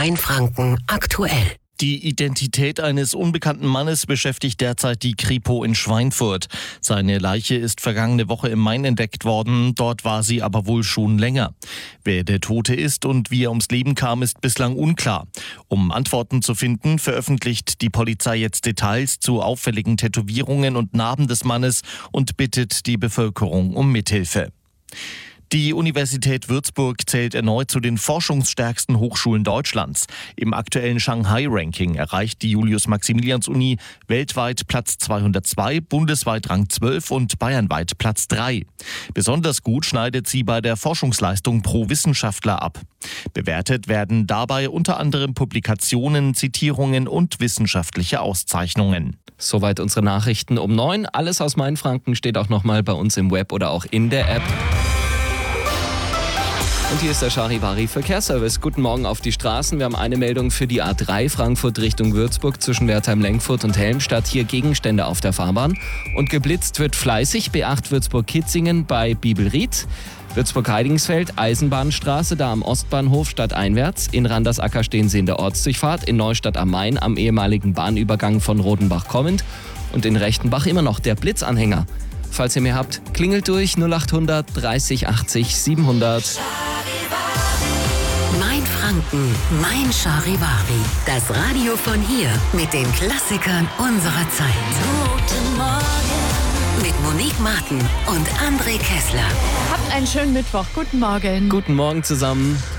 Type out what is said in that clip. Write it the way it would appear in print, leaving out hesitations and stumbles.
Mainfranken aktuell. Die Identität eines unbekannten Mannes beschäftigt derzeit die Kripo in Schweinfurt. Seine Leiche ist vergangene Woche im Main entdeckt worden, dort war sie aber wohl schon länger. Wer der Tote ist und wie er ums Leben kam, ist bislang unklar. Um Antworten zu finden, veröffentlicht die Polizei jetzt Details zu auffälligen Tätowierungen und Narben des Mannes und bittet die Bevölkerung um Mithilfe. Die Universität Würzburg zählt erneut zu den forschungsstärksten Hochschulen Deutschlands. Im aktuellen Shanghai-Ranking erreicht die Julius-Maximilians-Uni weltweit Platz 202, bundesweit Rang 12 und bayernweit Platz 3. Besonders gut schneidet sie bei der Forschungsleistung pro Wissenschaftler ab. Bewertet werden dabei unter anderem Publikationen, Zitierungen und wissenschaftliche Auszeichnungen. Soweit unsere Nachrichten um 9. Alles aus Mainfranken steht auch nochmal bei uns im Web oder auch in der App. Und hier ist der Charivari Verkehrsservice. Guten Morgen auf die Straßen. Wir haben eine Meldung für die A3 Frankfurt Richtung Würzburg zwischen Wertheim-Lenkfurt und Helmstadt. Hier Gegenstände auf der Fahrbahn. Und geblitzt wird fleißig B8 Würzburg-Kitzingen bei Bibelried. Würzburg-Heidingsfeld, Eisenbahnstraße, da am Ostbahnhof stadteinwärts. In Randersacker stehen Sie in der Ortsdurchfahrt. In Neustadt am Main am ehemaligen Bahnübergang von Rodenbach kommend. Und in Rechtenbach immer noch der Blitzanhänger. Falls ihr mehr habt, klingelt durch 0800 30 80 700. Mainfranken, mein Charivari. Das Radio von hier mit den Klassikern unserer Zeit. Guten Morgen. Mit Monique Martin und André Kessler. Habt einen schönen Mittwoch. Guten Morgen. Guten Morgen zusammen.